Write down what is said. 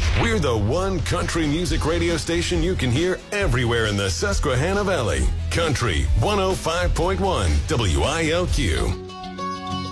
We're the one country music radio station you can hear everywhere in the Susquehanna Valley. Country 105.1 WILQ.